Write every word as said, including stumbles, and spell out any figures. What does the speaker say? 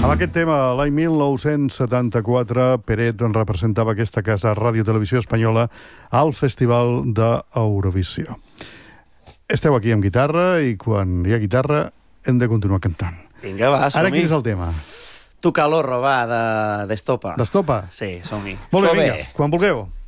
Amb aquest tema, l'any mil nou-cents setanta-quatre, Peret representava aquesta casa Ràdio Televisió Espanyola al Festival d'Eurovisió. Esteu aquí amb guitarra i quan hi ha guitarra hem de continuar cantant. Vinga, va, som-hi. Ara quin és el tema? Tu calorro, va, d'Estopa. D'Estopa? Sí, som-hi. Molt bé, Som vinga, quan vulgueu.